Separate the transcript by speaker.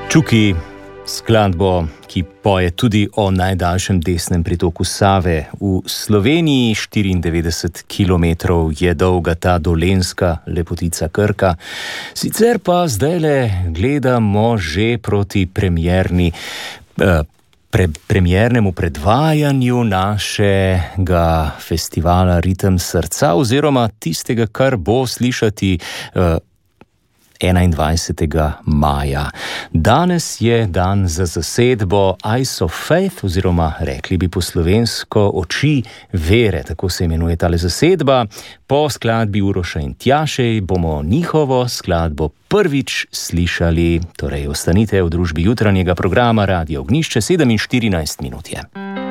Speaker 1: Čuki, skladbo, ki poje tudi o najdaljšem desnem pritoku Save v Sloveniji. 94 km je dolga ta dolenjska lepotica Krka. Sicer pa zdajle gledamo že proti premiernemu predvajanju našega festivala Ritem srca oziroma tistega, kar bo slišati 21. maja. Danes je dan za zasedbo Eyes of Faith, oziroma rekli bi po slovensko Oči vere, tako se imenuje tale zasedba. Po skladbi Uroša in Tjaše bomo njihovo skladbo prvič slišali, torej ostanite v družbi jutranjega programa Radio Ognjišče, 7:14 je.